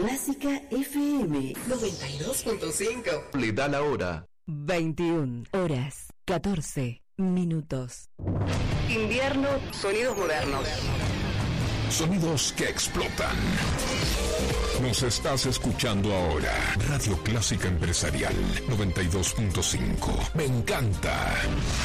Clásica FM 92.5. Le da la hora. 21 horas 14 minutos. Invierno, sonidos modernos. Sonidos que explotan. Nos estás escuchando ahora. Radio Clásica Empresarial 92.5. Me encanta.